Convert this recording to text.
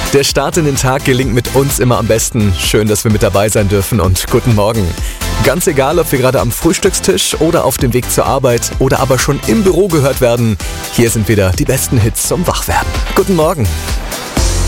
Der Start in den Tag gelingt mit uns immer am besten. Schön, dass wir mit dabei sein dürfen und guten Morgen. Ganz egal, ob wir gerade am Frühstückstisch oder auf dem Weg zur Arbeit oder aber schon im Büro gehört werden, hier sind wieder die besten Hits zum Wachwerden. Guten Morgen.